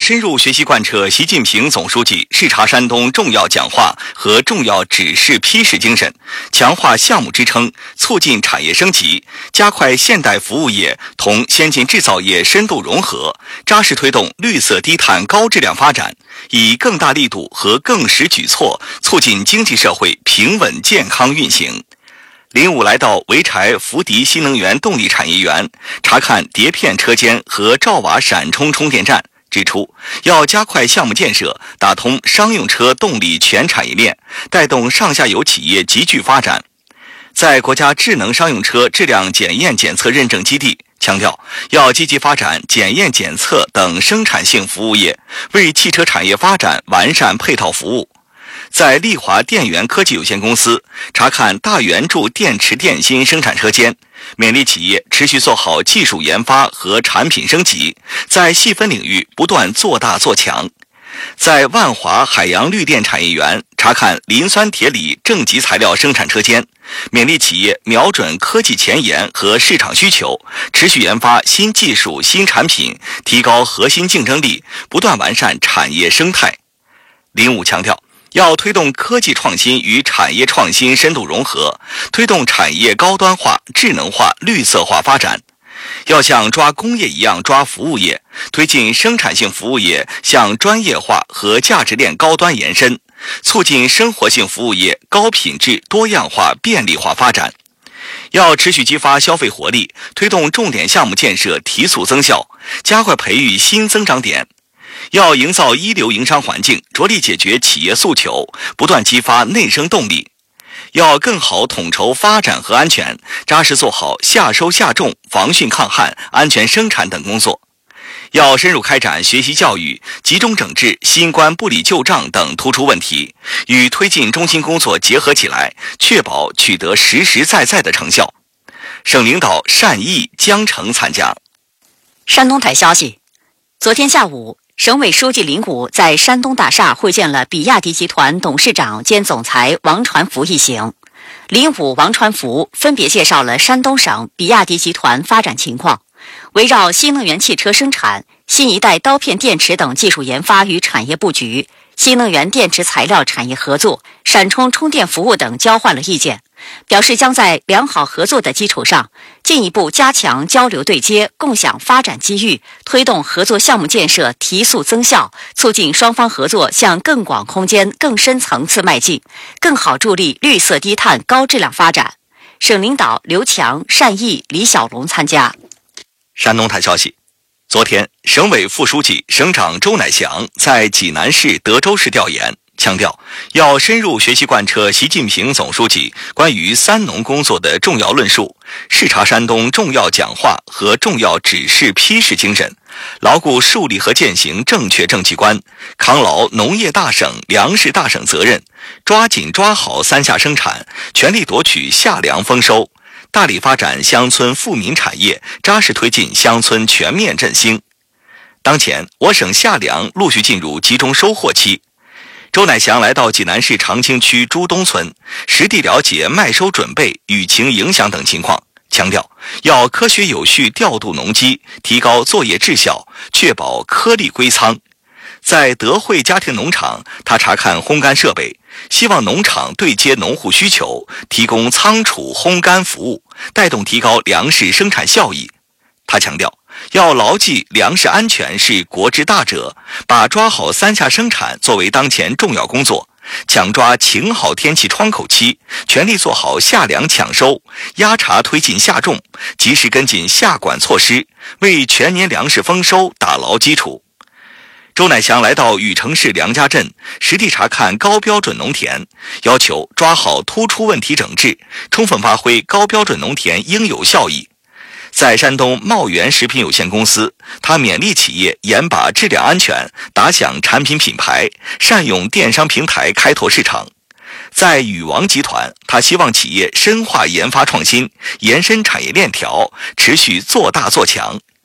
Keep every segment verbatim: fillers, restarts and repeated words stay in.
深入学习贯彻习近平总书记视察山东重要讲话和重要指示批示精神，强化项目支撑，促进产业升级，加快现代服务业同先进制造业深度融合，扎实推动绿色低碳高质量发展，以更大力度和更实举措促进经济社会平稳健康运行。林武来到潍柴福迪新能源动力产业园，查看碟片车间和兆瓦闪充充电站，指出要加快项目建设，打通商用车动力全产业链，带动上下游企业集聚发展。在国家智能商用车质量检验检测认证基地，强调要积极发展检验检测等生产性服务业，为汽车产业发展完善配套服务。在利华电源科技有限公司查看大圆柱电池电芯生产车间，勉励企业持续做好技术研发和产品升级，在细分领域不断做大做强。在万华海洋绿电产业园查看磷酸铁锂正极材料生产车间，勉励企业瞄准科技前沿和市场需求，持续研发新技术新产品，提高核心竞争力，不断完善产业生态。林武强调，要推动科技创新与产业创新深度融合，推动产业高端化、智能化、绿色化发展。要像抓工业一样抓服务业，推进生产性服务业向专业化和价值链高端延伸，促进生活性服务业高品质、多样化、便利化发展。要持续激发消费活力，推动重点项目建设提速增效，加快培育新增长点。要营造一流营商环境，着力解决企业诉求，不断激发内生动力。要更好统筹发展和安全，扎实做好下收下重、防汛抗旱、安全生产等工作。要深入开展学习教育，集中整治新冠不理旧账等突出问题，与推进中心工作结合起来，确保取得实实在在的成效。省领导单毅、江澄参加。 山东台消息，昨天下午，省委书记林武在山东大厦会见了比亚迪集团董事长兼总裁王传福一行。林武、王传福分别介绍了山东省比亚迪集团发展情况，围绕新能源汽车生产、新一代刀片电池等技术研发与产业布局、新能源电池材料产业合作、闪充充电服务等交换了意见，表示将在良好合作的基础上，进一步加强交流对接，共享发展机遇，推动合作项目建设提速增效，促进双方合作向更广空间、更深层次迈进，更好助力绿色低碳高质量发展。省领导刘强、单毅、李小龙参加。 山东台消息，昨天，省委副书记、省长周乃祥在济南市德州市调研，强调要深入学习贯彻习近平总书记关于三农工作的重要论述，视察山东重要讲话和重要指示批示精神，牢固树立和践行正确政绩观，扛牢农业大省、粮食大省责任，抓紧抓好三下生产，全力夺取夏粮丰收，大力发展乡村富民产业，扎实推进乡村全面振兴。当前，我省夏粮陆续进入集中收获期。周乃祥来到济南市长青区朱东村，实地了解麦收准备、雨情影响等情况，强调要科学有序调度农机，提高作业质效，确保颗粒归仓。在德惠家庭农场，他查看烘干设备，希望农场对接农户需求，提供仓储烘干服务，带动提高粮食生产效益。他强调，要牢记粮食安全是国之大者，把抓好三下生产作为当前重要工作，抢抓晴好天气窗口期，全力做好夏粮抢收，压茶推进夏种，及时跟进夏管措施，为全年粮食丰收打牢基础。周乃祥来到禹城市梁家镇，实地查看高标准农田，要求抓好突出问题整治，充分发挥高标准农田应有效益。在山东茂源食品有限公司，他勉励企业严把质量安全，打响产品品牌，善用电商平台开拓市场。在禹王集团，他希望企业深化研发创新，延伸产业链条，持续做大做强。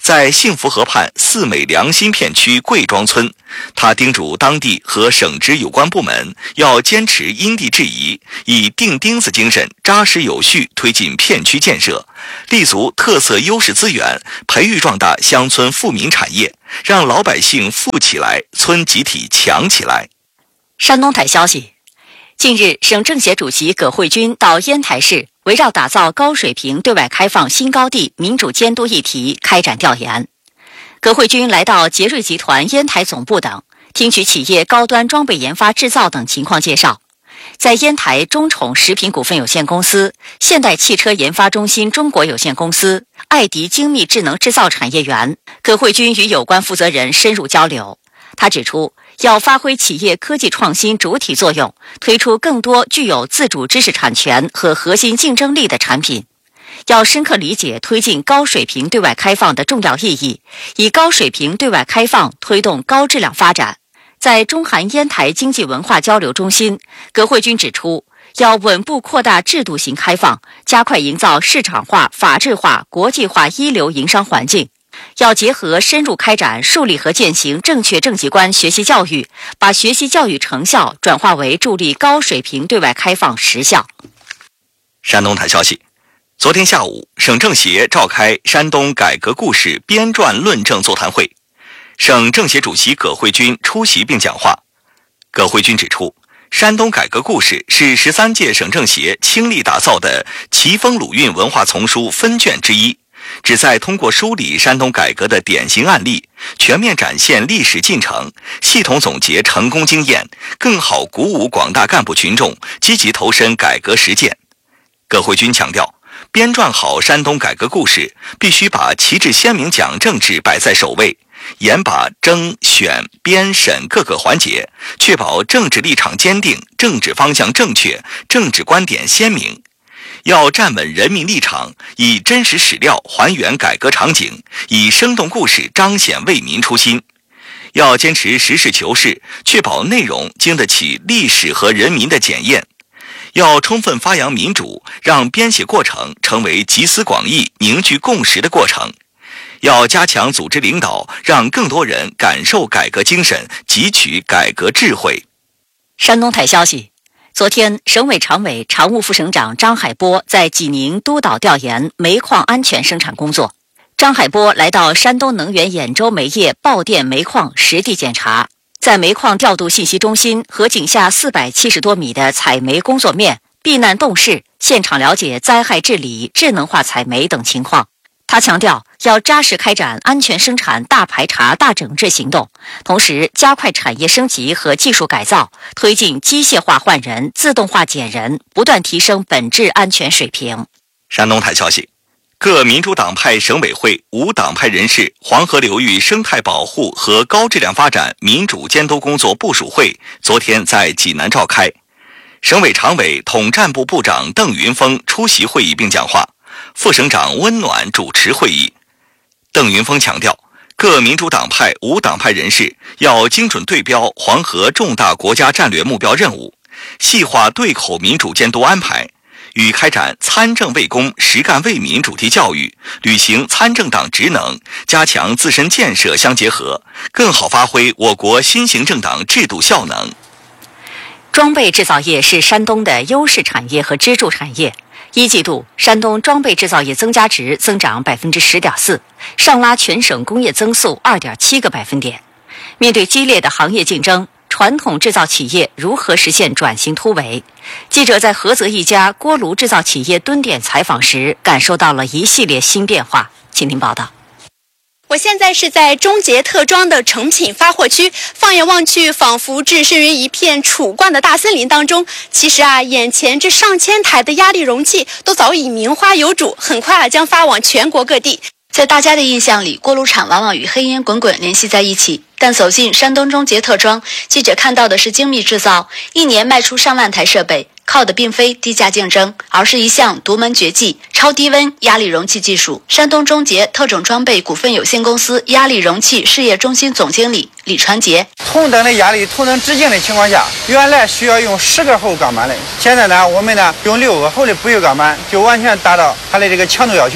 在幸福河畔四美良新片区贵庄村，他叮嘱当地和省直有关部门要坚持因地制宜，以钉钉子精神扎实有序推进片区建设，立足特色优势资源，培育壮大乡村富民产业，让老百姓富起来，村集体强起来。 山东台消息，近日，省政协主席葛慧君到烟台市，围绕打造高水平对外开放新高地民主监督议题开展调研。葛慧君来到杰瑞集团烟台总部等，听取企业高端装备研发制造等情况介绍。在烟台中宠食品股份有限公司、现代汽车研发中心中国有限公司、爱迪精密智能制造产业园，葛慧君与有关负责人深入交流。他指出，要发挥企业科技创新主体作用，推出更多具有自主知识产权和核心竞争力的产品。要深刻理解推进高水平对外开放的重要意义，以高水平对外开放推动高质量发展。在中韩烟台经济文化交流中心，葛慧君指出，要稳步扩大制度型开放，加快营造市场化、法治化、国际化一流营商环境。要结合深入开展树立和践行正确政绩观学习教育，把学习教育成效转化为助力高水平对外开放实效。 山东台消息，昨天下午，省政协召开山东改革故事编撰论证座谈会，省政协主席葛慧君出席并讲话。葛慧君指出，山东改革故事是十三届省政协倾力打造的奇风鲁韵文化丛书分卷之一，旨在通过梳理山东改革的典型案例，全面展现历史进程，系统总结成功经验，更好鼓舞广大干部群众积极投身改革实践。葛慧君强调，编撰好山东改革故事，必须把旗帜鲜明讲政治摆在首位，严把征选编审各个环节，确保政治立场坚定，政治方向正确，政治观点鲜明。要站稳人民立场，以真实史料还原改革场景，以生动故事彰显为民初心。要坚持实事求是，确保内容经得起历史和人民的检验。要充分发扬民主，让编写过程成为集思广益、凝聚共识的过程。要加强组织领导，让更多人感受改革精神，汲取改革智慧。 山东台消息，昨天，省委常委、常务副省长张海波在济宁督导调研煤矿安全生产工作。张海波来到山东能源兖州煤业爆店煤矿实地检查，在煤矿调度信息中心和井下四百七十多米的采煤工作面、避难动室，现场了解灾害治理、智能化采煤等情况。他强调，要扎实开展安全生产大排查、大整治行动，同时加快产业升级和技术改造，推进机械化换人、自动化减人，不断提升本质安全水平。 山东台消息，各民主党派省委会无党派人士黄河流域生态保护和高质量发展民主监督工作部署会昨天在济南召开，省委常委、统战部部长邓云峰出席会议并讲话，副省长温暖主持会议。邓云峰强调，各民主党派无党派人士要精准对标黄河重大国家战略目标任务，细化对口民主监督安排，与开展参政为公、实干为民主题教育，履行参政党职能，加强自身建设相结合，更好发挥我国新型政党制度效能。 装备制造业是山东的优势产业和支柱产业。一季度，山东装备制造业增加值增长百分之十点四，上拉全省工业增速二点七个百分点。面对激烈的行业竞争，传统制造企业如何实现转型突围？记者在菏泽一家锅炉制造企业蹲点采访时，感受到了一系列新变化。请听报道。 我现在是在中捷特装的成品发货区，放眼望去，仿佛置身于一片储罐的大森林当中。其实啊，眼前这上千台的压力容器都早已名花有主，很快啊将发往全国各地。 在大家的印象里，锅炉厂往往与黑烟滚滚联系在一起。但走进山东中捷特装，记者看到的是精密制造，一年卖出上万台设备，靠的并非低价竞争，而是一项独门绝技——超低温压力容器技术。山东中捷特种装备股份有限公司压力容器事业中心总经理李传杰： 同等的压力、同等直径的情况下，原来需要用十个厚钢板的，现在呢，我们呢用六个厚的不锈钢板，就完全达到它的这个强度要求。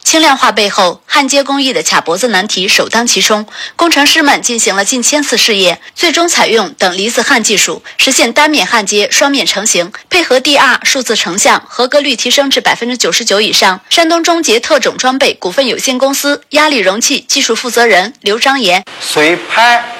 轻量化背后，焊接工艺的卡脖子难题首当其冲。工程师们进行了近千次试验，最终采用等离子焊技术，实现单面焊接、双面成型，配合 D R 数字成像，合格率提升至百分之九十九以上。山东中捷特种装备股份有限公司压力容器技术负责人刘章岩： 水拍